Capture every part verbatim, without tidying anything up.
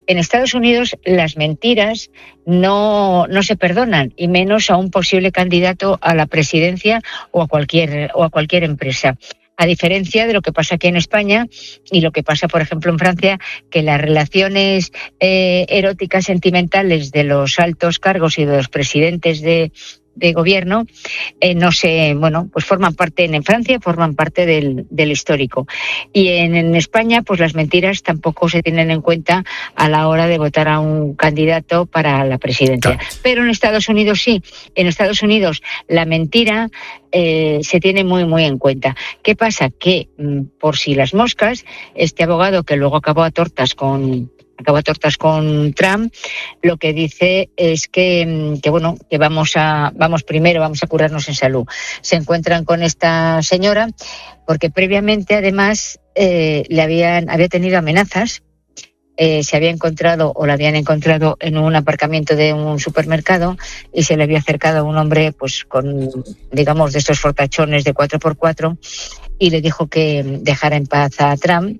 En Estados Unidos las mentiras no, no se perdonan, y menos a un posible candidato a la presidencia o a cualquier, o a cualquier empresa. A diferencia de lo que pasa aquí en España y lo que pasa, por ejemplo, en Francia, que las relaciones eh, eróticas sentimentales de los altos cargos y de los presidentes de, de gobierno eh, no se, bueno, pues forman parte, en Francia forman parte del, del histórico. Y en, en España, pues las mentiras tampoco se tienen en cuenta a la hora de votar a un candidato para la presidencia. Claro. Pero en Estados Unidos sí. En Estados Unidos la mentira Eh, se tiene muy, muy en cuenta. ¿Qué pasa? Que, por si las moscas, este abogado que luego acabó a tortas con... acabó a tortas con Trump, lo que dice es que, que bueno, que vamos a, vamos primero, vamos a curarnos en salud. Se encuentran con esta señora porque previamente, además, eh, le habían, había tenido amenazas. Eh, se había encontrado o la habían encontrado en un aparcamiento de un supermercado y se le había acercado un hombre pues con, digamos, de estos fortachones de cuatro por cuatro y le dijo que dejara en paz a Trump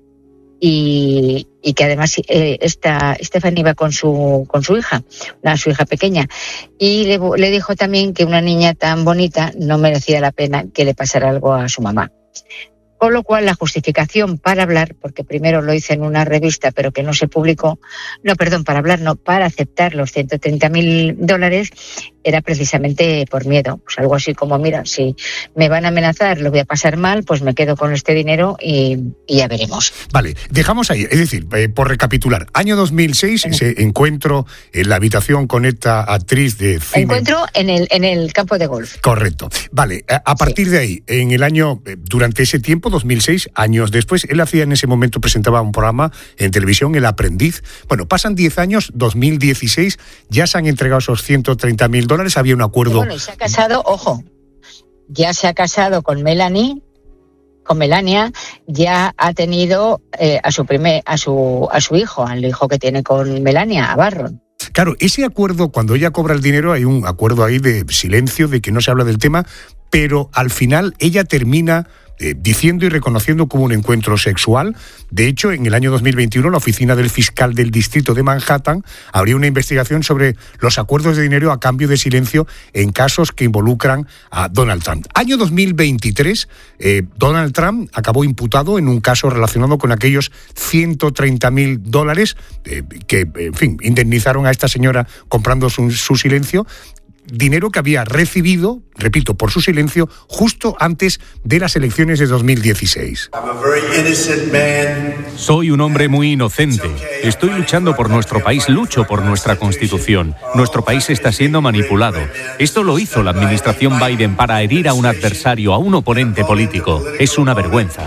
y, y que además eh, esta Stephanie iba con su con su hija, una, su hija pequeña, y le, le dijo también que una niña tan bonita no merecía la pena que le pasara algo a su mamá. Con lo cual, la justificación para hablar, porque primero lo hice en una revista, pero que no se publicó, no, perdón, para hablar, no, para aceptar los ciento treinta mil dólares, era precisamente por miedo. Pues algo así como, mira, si me van a amenazar, lo voy a pasar mal, pues me quedo con este dinero y, y ya veremos. Vale, dejamos ahí, es decir, eh, por recapitular, año dos mil seis, sí. Ese encuentro en la habitación con esta actriz de cine. Encuentro en el, en el campo de golf. Correcto. Vale, a, a partir sí. de ahí, en el año, durante ese tiempo, dos mil seis, años después, él hacía en ese momento, presentaba un programa en televisión, El Aprendiz. Bueno, pasan diez años, dos mil dieciséis, ya se han entregado esos ciento treinta mil dólares, había un acuerdo. Y bueno, y se ha casado, ojo, ya se ha casado con Melanie, con Melania, ya ha tenido eh, a su primer, a su, a su hijo, al hijo que tiene con Melania, a Barron. Claro, ese acuerdo, cuando ella cobra el dinero, hay un acuerdo ahí de silencio, de que no se habla del tema, pero al final ella termina Eh, diciendo y reconociendo como un encuentro sexual. De hecho, en el año dos mil veintiuno, la oficina del fiscal del distrito de Manhattan abrió una investigación sobre los acuerdos de dinero a cambio de silencio en casos que involucran a Donald Trump. Año dos mil veintitrés, eh, Donald Trump acabó imputado en un caso relacionado con aquellos ciento treinta mil dólares eh, que, en fin, indemnizaron a esta señora comprando su, su silencio. Dinero que había recibido, repito, por su silencio, justo antes de las elecciones de dos mil dieciséis. Soy un hombre muy inocente. Estoy luchando por nuestro país, lucho por nuestra Constitución. Nuestro país está siendo manipulado. Esto lo hizo la administración Biden para herir a un adversario, a un oponente político. Es una vergüenza.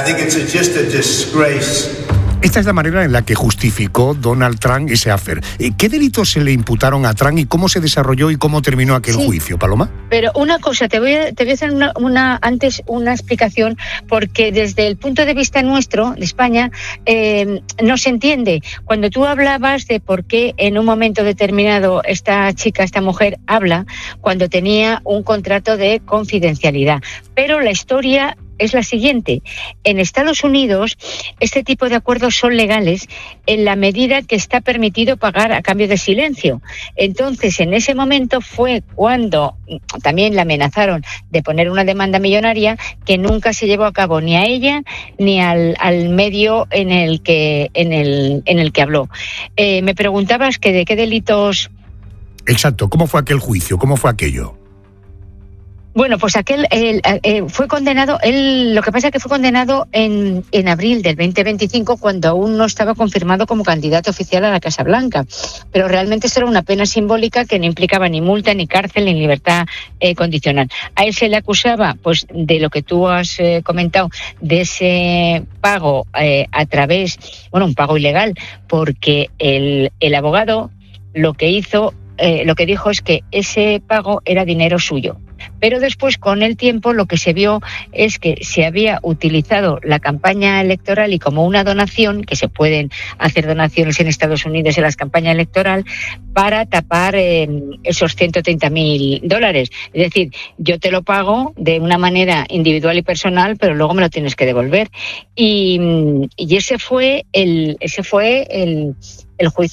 Esta es la manera en la que justificó Donald Trump ese affair. ¿Qué delitos se le imputaron a Trump y cómo se desarrolló y cómo terminó aquel sí, juicio, Paloma? Pero una cosa, te voy a, te voy a hacer una, una, antes una explicación, porque desde el punto de vista nuestro, de España, eh, no se entiende. Cuando tú hablabas de por qué en un momento determinado esta chica, esta mujer, habla cuando tenía un contrato de confidencialidad. Pero la historia es la siguiente. En Estados Unidos, este tipo de acuerdos son legales en la medida que está permitido pagar a cambio de silencio. Entonces, en ese momento fue cuando también la amenazaron de poner una demanda millonaria que nunca se llevó a cabo ni a ella ni al, al medio en el que, en el, en el que habló. Eh, me preguntabas que de qué delitos... Exacto, ¿cómo fue aquel juicio? ¿Cómo fue aquello? Bueno, pues aquel él, eh, fue condenado, él, lo que pasa es que fue condenado en, en abril del veinte veinticinco, cuando aún no estaba confirmado como candidato oficial a la Casa Blanca. Pero realmente eso era una pena simbólica que no implicaba ni multa, ni cárcel, ni libertad eh, condicional. A él se le acusaba, pues, de lo que tú has eh, comentado, de ese pago eh, a través, bueno, un pago ilegal, porque el, el abogado lo que hizo, eh, lo que dijo es que ese pago era dinero suyo. Pero después, con el tiempo, lo que se vio es que se había utilizado la campaña electoral y como una donación, que se pueden hacer donaciones en Estados Unidos en las campañas electorales, para tapar eh, esos ciento treinta mil dólares. Es decir, yo te lo pago de una manera individual y personal, pero luego me lo tienes que devolver. Y, y ese fue el, ese fue el, el juicio.